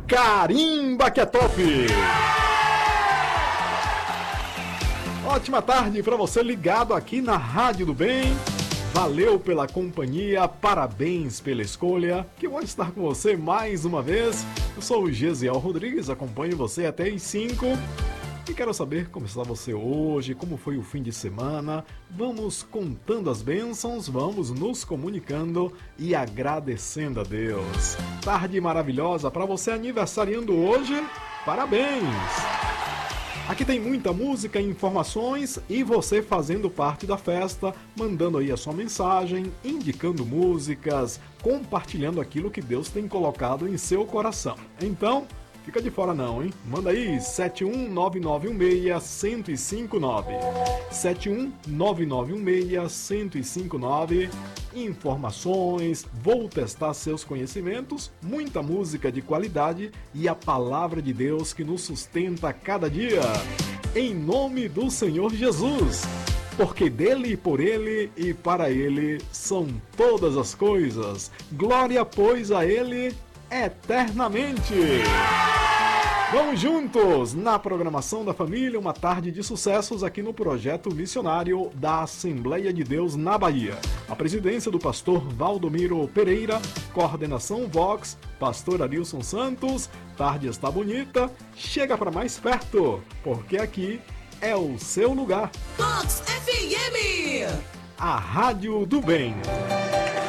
Carimba que é top! Ótima tarde para você ligado aqui na Rádio do Bem. Valeu pela companhia, parabéns pela escolha. Que bom estar com você mais uma vez. Eu sou o Gesiel Rodrigues, acompanho você até às 5. E quero saber como está você hoje, como foi o fim de semana. Vamos contando as bênçãos, vamos nos comunicando e agradecendo a Deus. Tarde maravilhosa para você aniversariando hoje. Parabéns! Aqui tem muita música e informações e você fazendo parte da festa, mandando aí a sua mensagem, indicando músicas, compartilhando aquilo que Deus tem colocado em seu coração. Então, fica de fora não, hein? Manda aí 71991611059. 71991611059. Informações, vou testar seus conhecimentos, muita música de qualidade e a palavra de Deus que nos sustenta a cada dia. Em nome do Senhor Jesus. Porque dele, por ele e para ele são todas as coisas. Glória, pois, a ele eternamente. Vamos juntos na programação da família, uma tarde de sucessos aqui no projeto missionário da Assembleia de Deus na Bahia. A presidência do pastor Valdomiro Pereira, coordenação Vox, pastor Arilson Santos. Tarde está bonita, chega para mais perto, porque aqui é o seu lugar. Vox FM, a Rádio do Bem.